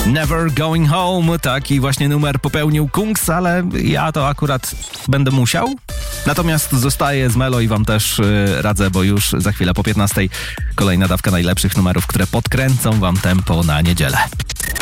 Never Going Home. Taki właśnie numer popełnił Kungs, ale ja to akurat będę musiał. Natomiast zostaję z Melo i wam też radzę, bo już za chwilę po 15 kolejna dawka najlepszych numerów, które podkręcą wam tempo na niedzielę.